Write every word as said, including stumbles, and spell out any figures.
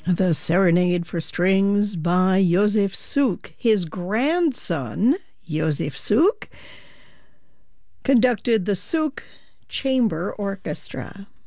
The Serenade for Strings by Josef Suk. His grandson, Josef Suk, conducted the Suk Chamber Orchestra.